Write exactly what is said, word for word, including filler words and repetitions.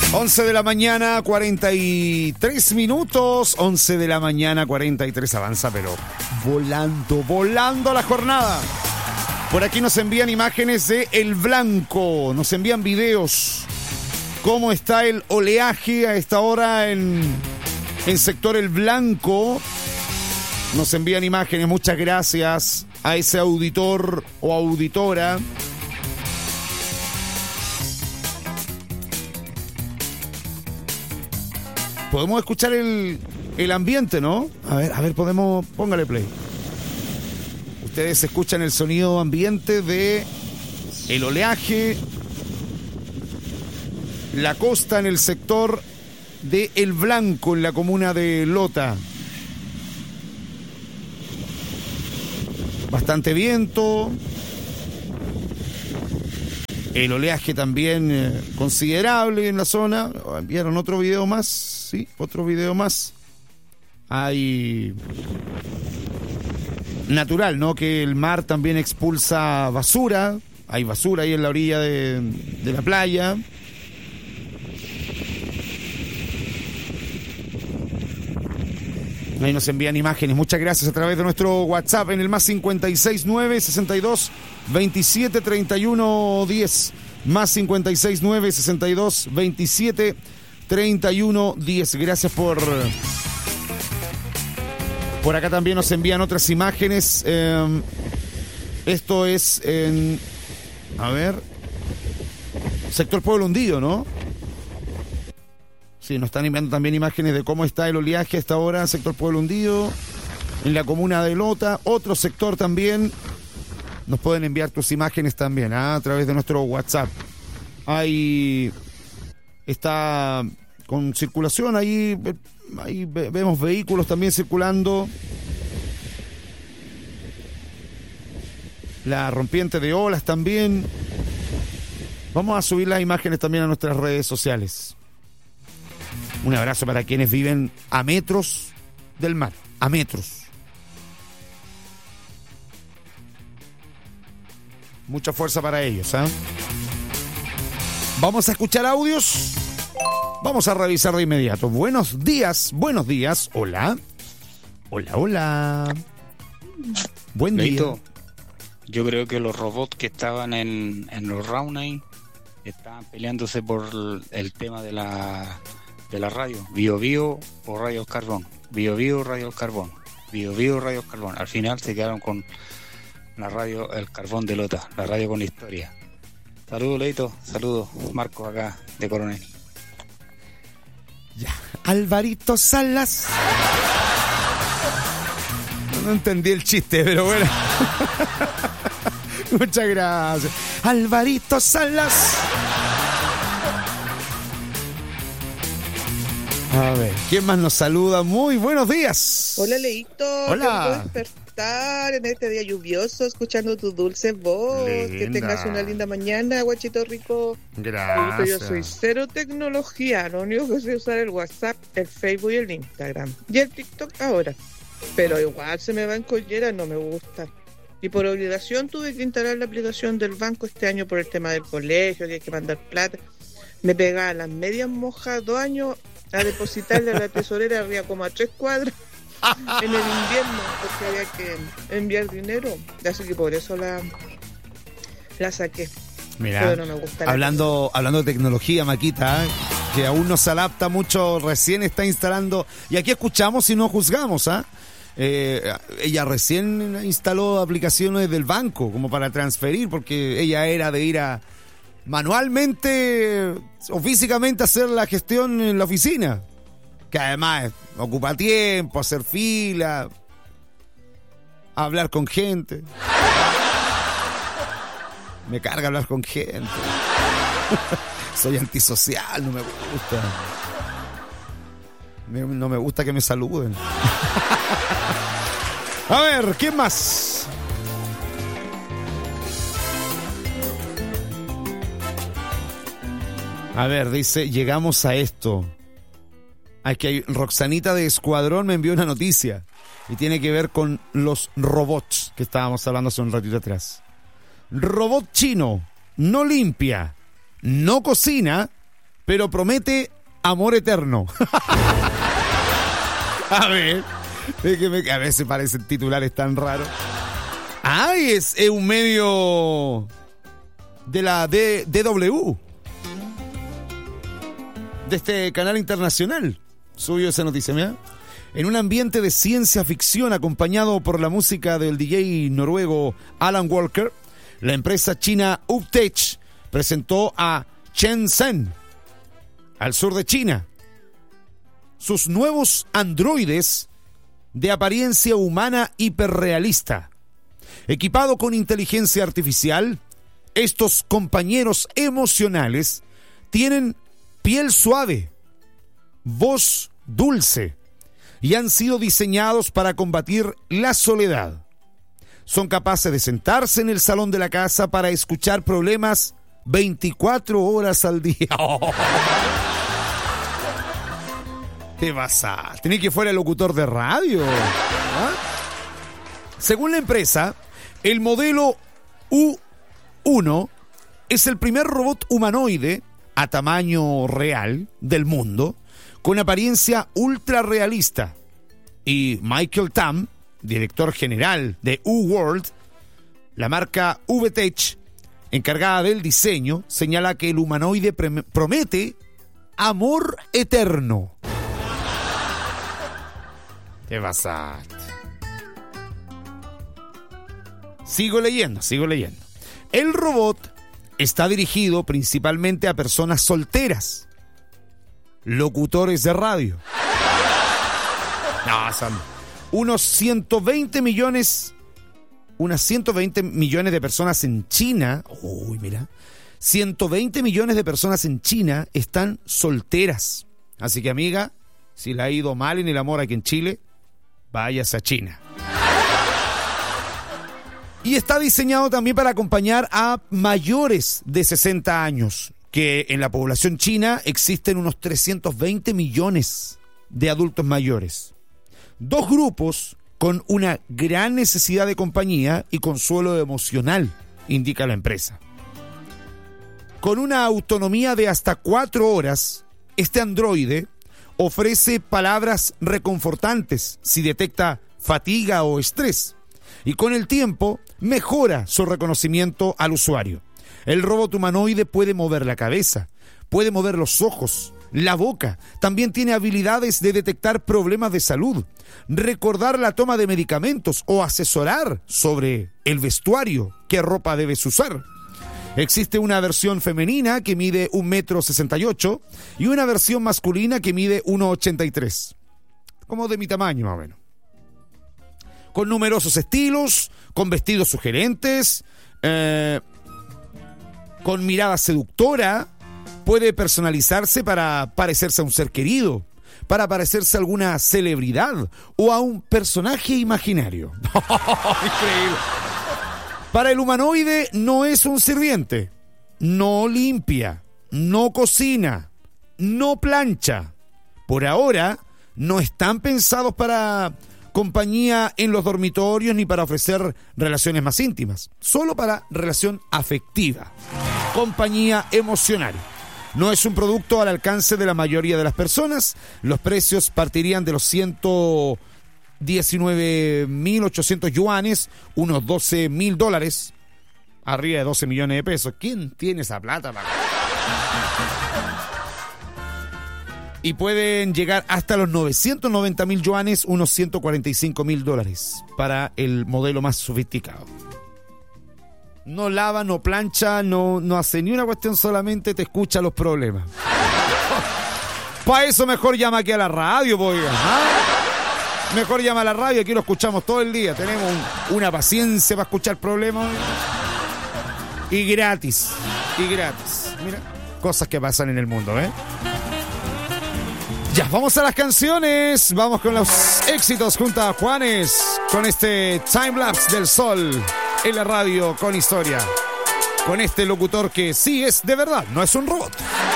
once de la mañana, cuarenta y tres minutos. once de la mañana, cuarenta y tres. Avanza, pero volando, volando la jornada. Por aquí nos envían imágenes de El Blanco. Nos envían videos. ¿Cómo está el oleaje a esta hora en, en sector El Blanco? Nos envían imágenes. Muchas gracias a ese auditor o auditora. Podemos escuchar el, el ambiente, ¿no? A ver, a ver, podemos... Póngale play. Ustedes escuchan el sonido ambiente de el oleaje, la costa en el sector de El Blanco, en la comuna de Lota. Bastante viento. El oleaje también eh, considerable en la zona. Enviaron otro video más. Sí, otro video más. Hay... Natural, ¿no? Que el mar también expulsa basura. Hay basura ahí en la orilla de, de la playa. Ahí nos envían imágenes. Muchas gracias a través de nuestro WhatsApp en el más cincuenta y seis nueve, sesenta y dos, veintisiete, treinta y uno, diez. Más cincuenta y seis nueve, sesenta y dos, veintisiete, treinta y uno, diez. Gracias por... Por acá también nos envían otras imágenes. Eh, esto es en... A ver... Sector Pueblo Hundido, ¿no? Sí, nos están enviando también imágenes de cómo está el oleaje a esta hora, sector Pueblo Hundido, en la comuna de Lota. Otro sector también. Nos pueden enviar tus imágenes también, ¿eh? A través de nuestro WhatsApp. Ahí está con circulación, ahí, ahí vemos vehículos también circulando. La rompiente de olas también. Vamos a subir las imágenes también a nuestras redes sociales. Un abrazo para quienes viven a metros del mar, a metros. Mucha fuerza para ellos, ¿eh? Vamos a escuchar audios. Vamos a revisar de inmediato. Buenos días, buenos días. Hola. Hola, hola. Buen Leito, día. Yo creo que los robots que estaban en, en los Raunay estaban peleándose por el tema de la... de la radio, Bio Bio o Radio Carbón, Bio Bio, Radio Carbón, Bio Bio, Radio Carbón. Al final se quedaron con la radio El Carbón de Lota, la radio con historia. Saludos, Leito, saludos, Marcos acá de Coronel. Ya, Alvarito Salas. No, no entendí el chiste, pero bueno. Muchas gracias. Alvarito Salas. A ver, ¿quién más nos saluda? Muy buenos días. Hola, Leito. Hola. Te puedo despertar en este día lluvioso escuchando tu dulce voz. Linda. Que tengas una linda mañana, guachito rico. Gracias. Leito, yo soy cero tecnología. Lo único que sé usar el WhatsApp, el Facebook y el Instagram. Y el TikTok ahora. Pero igual se me va en collera, no me gusta. Y por obligación tuve que instalar la aplicación del banco este año por el tema del colegio, que hay que mandar plata. Me pegaba las medias mojas dos años a depositarle a la tesorera arriba como a tres cuadras en el invierno, porque había que enviar dinero, así que por eso la la saqué. Mira, pero no me gusta la hablando, hablando de tecnología, Maquita, ¿eh? Que aún no se adapta mucho, recién está instalando, y aquí escuchamos y no juzgamos, ¿ah? ¿eh? Eh, ella recién instaló aplicaciones del banco como para transferir, porque ella era de ir a manualmente o físicamente hacer la gestión en la oficina, que además ocupa tiempo, hacer fila, hablar con gente. Me carga hablar con gente. Soy antisocial, no me gusta. Me, no me gusta que me saluden. A ver, ¿quién más? A ver, dice, llegamos a esto. Aquí Roxanita de Escuadrón me envió una noticia y tiene que ver con los robots que estábamos hablando hace un ratito atrás. Robot chino, no limpia, no cocina, pero promete amor eterno. A ver, es que me, a veces parecen titulares tan raros. Ay, es, es un medio de la D W, de este canal internacional. Subió esa noticia, mira. En un ambiente de ciencia ficción acompañado por la música del D J noruego Alan Walker, la empresa china Uptech presentó a Shenzhen, al sur de China, sus nuevos androides de apariencia humana hiperrealista. Equipado con inteligencia artificial, estos compañeros emocionales tienen piel suave, voz dulce y han sido diseñados para combatir la soledad. Son capaces de sentarse en el salón de la casa para escuchar problemas veinticuatro horas al día. Oh. ¿Qué pasa? Tenía que fuera locutor de radio. ¿Ah? Según la empresa, el modelo U uno es el primer robot humanoide a tamaño real del mundo, con apariencia ultra realista. Y Michael Tam, director general de U-World, la marca Uptech, encargada del diseño, señala que el humanoide pre- promete amor eterno. ¿Qué pasa? Sigo leyendo, sigo leyendo. El robot está dirigido principalmente a personas solteras, locutores de radio. No, son unos ciento veinte millones, unas ciento veinte millones de personas en China. Uy, mira. ciento veinte millones de personas en China están solteras. Así que, amiga, si le ha ido mal en el amor aquí en Chile, váyase a China. Y está diseñado también para acompañar a mayores de sesenta años, que en la población china existen unos trescientos veinte millones de adultos mayores. Dos grupos con una gran necesidad de compañía y consuelo emocional, indica la empresa. Con una autonomía de hasta cuatro horas, este androide ofrece palabras reconfortantes si detecta fatiga o estrés, y con el tiempo mejora su reconocimiento al usuario. El robot humanoide puede mover la cabeza, puede mover los ojos, la boca, también tiene habilidades de detectar problemas de salud, recordar la toma de medicamentos o asesorar sobre el vestuario, qué ropa debes usar. Existe una versión femenina que mide un metro sesenta y ocho y una versión masculina que mide uno ochenta y tres, como de mi tamaño más o menos. Con numerosos estilos, con vestidos sugerentes, eh, con mirada seductora, puede personalizarse para parecerse a un ser querido, para parecerse a alguna celebridad o a un personaje imaginario. Increíble. Para el humanoide no es un sirviente, no limpia, no cocina, no plancha. Por ahora no están pensados para compañía en los dormitorios ni para ofrecer relaciones más íntimas, solo para relación afectiva, compañía emocional. No es un producto al alcance de la mayoría de las personas. Los precios partirían de los ciento diecinueve mil ochocientos yuanes, unos doce mil dólares, arriba de doce millones de pesos. ¿Quién tiene esa plata para? Y pueden llegar hasta los novecientos noventa mil yuanes, unos ciento cuarenta y cinco mil dólares, para el modelo más sofisticado. No lava, no plancha, no, no hace ni una cuestión, solamente te escucha los problemas. Para eso mejor llama aquí a la radio, boiga. ¿Ah? Mejor llama a la radio, aquí lo escuchamos todo el día. Tenemos un, una paciencia para escuchar problemas. Y gratis, y gratis. Mira, cosas que pasan en el mundo, ¿eh? Ya, vamos a las canciones. Vamos con los éxitos junto a Juanes, con este timelapse del sol en la radio con historia. Con este locutor que sí es de verdad, no es un robot.